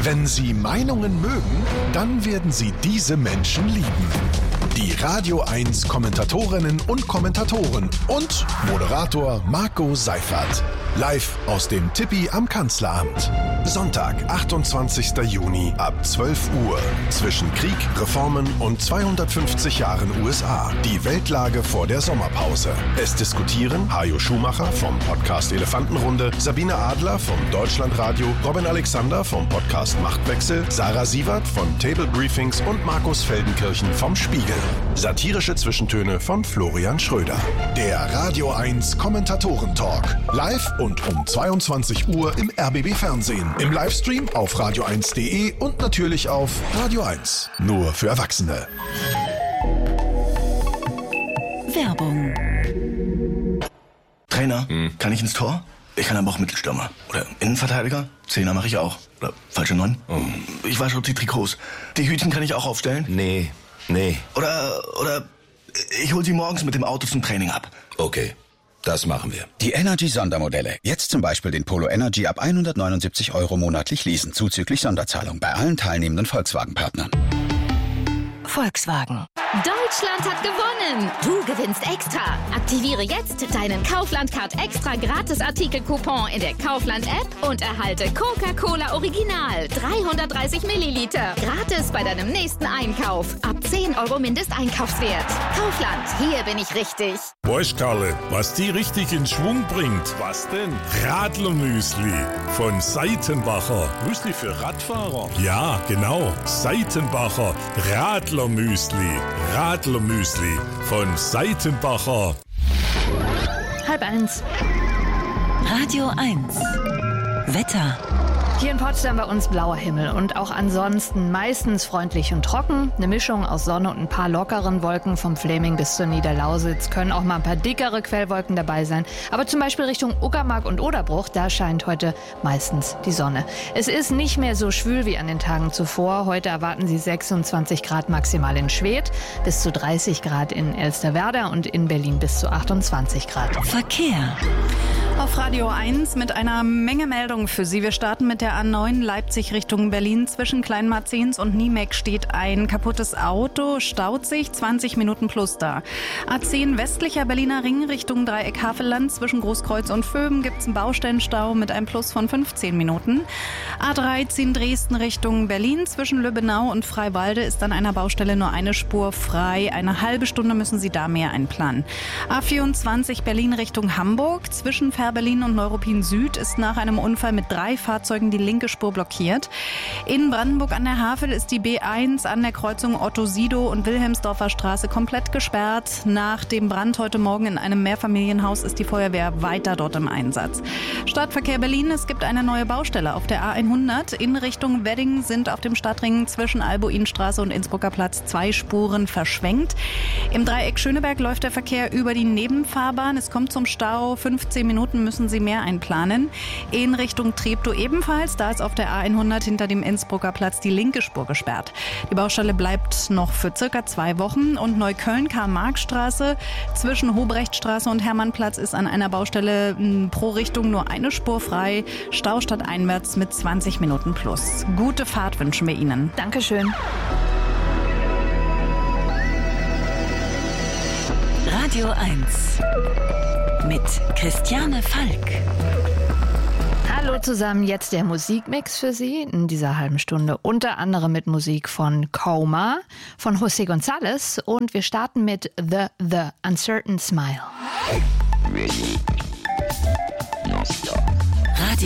Wenn Sie Meinungen mögen, dann werden Sie diese Menschen lieben. Die Radio 1 Kommentatorinnen und Kommentatoren und Moderator Marco Seifert. Live aus dem Tippi am Kanzleramt. Sonntag, 28. Juni ab 12 Uhr. Zwischen Krieg, Reformen und 250 Jahren USA. Die Weltlage vor der Sommerpause. Es diskutieren Hajo Schumacher vom Podcast Elefantenrunde, Sabine Adler vom Deutschlandradio, Robin Alexander vom Podcast Machtwechsel, Sarah Sievert von Table Briefings und Markus Feldenkirchen vom Spiegel. Satirische Zwischentöne von Florian Schröder. Der Radio 1 Kommentatoren-Talk. Live und um 22 Uhr im RBB Fernsehen. Im Livestream auf radio1.de und natürlich auf Radio 1. Nur für Erwachsene. Werbung. Trainer, kann ich ins Tor? Ich kann aber auch Mittelstürmer. Oder Innenverteidiger? Zehner mache ich auch. Oder falsche 9? Ich wasche auch die Trikots. Die Hütchen kann ich auch aufstellen? Nee. Oder ich hol sie morgens mit dem Auto zum Training ab. Okay, das machen wir. Die Energy-Sondermodelle. Jetzt zum Beispiel den Polo Energy ab 179 € monatlich leasen, zuzüglich Sonderzahlung bei allen teilnehmenden Volkswagen-Partnern. Volkswagen. Deutschland hat gewonnen! Du gewinnst extra! Aktiviere jetzt deinen Kaufland-Card extra Gratis-Artikel-Coupon in der Kaufland-App und erhalte Coca-Cola Original 330 Milliliter. Gratis bei deinem nächsten Einkauf. Ab 10 € Mindesteinkaufswert. Kaufland, hier bin ich richtig. Weißt Karle, was die richtig in Schwung bringt? Was denn? Radlermüsli von Seitenbacher. Müsli für Radfahrer? Ja, genau. Seitenbacher Radlermüsli. Radlermüsli von Seitenbacher. 12:30. Radio 1. Wetter. Hier in Potsdam bei uns blauer Himmel und auch ansonsten meistens freundlich und trocken. Eine Mischung aus Sonne und ein paar lockeren Wolken vom Fläming bis zur Niederlausitz. Können auch mal ein paar dickere Quellwolken dabei sein. Aber zum Beispiel Richtung Uckermark und Oderbruch, da scheint heute meistens die Sonne. Es ist nicht mehr so schwül wie an den Tagen zuvor. Heute erwarten Sie 26 Grad maximal in Schwedt, bis zu 30 Grad in Elsterwerda und in Berlin bis zu 28 Grad. Verkehr. Auf Radio 1 mit einer Menge Meldungen für Sie. Wir starten mit der A9 Leipzig Richtung Berlin. Zwischen Kleinmarzens und Niemeck steht ein kaputtes Auto, staut sich, 20 Minuten plus da. A10 westlicher Berliner Ring Richtung Dreieck Havelland. Zwischen Großkreuz und Vöben gibt es einen Baustellenstau mit einem Plus von 15 Minuten. A13 Dresden Richtung Berlin. Zwischen Lübbenau und Freiwalde ist an einer Baustelle nur eine Spur frei. Eine halbe Stunde müssen Sie da mehr einplanen. A24 Berlin Richtung Hamburg. Zwischen Berlin und Neuruppin Süd ist nach einem Unfall mit 3 Fahrzeugen die linke Spur blockiert. In Brandenburg an der Havel ist die B1 an der Kreuzung Otto-Sido und Wilhelmsdorfer Straße komplett gesperrt. Nach dem Brand heute Morgen in einem Mehrfamilienhaus ist die Feuerwehr weiter dort im Einsatz. Stadtverkehr Berlin, es gibt eine neue Baustelle auf der A100. In Richtung Wedding sind auf dem Stadtring zwischen Albuinstraße und Innsbrucker Platz 2 Spuren verschwenkt. Im Dreieck Schöneberg läuft der Verkehr über die Nebenfahrbahn. Es kommt zum Stau, 15 Minuten müssen Sie mehr einplanen. In Richtung Treptow ebenfalls, da ist auf der A100 hinter dem Innsbrucker Platz die linke Spur gesperrt. Die Baustelle bleibt noch für circa 2 Wochen und Neukölln Karl-Marx-Straße zwischen Hobrechtstraße und Hermannplatz ist an einer Baustelle pro Richtung nur eine Spur frei. Stau stadteinwärts mit 20 Minuten plus. Gute Fahrt wünschen wir Ihnen. Dankeschön. Radio 1. Mit Christiane Falk. Hallo zusammen, jetzt der Musikmix für Sie in dieser halben Stunde. Unter anderem mit Musik von Coma, von José González und wir starten mit The Uncertain Smile.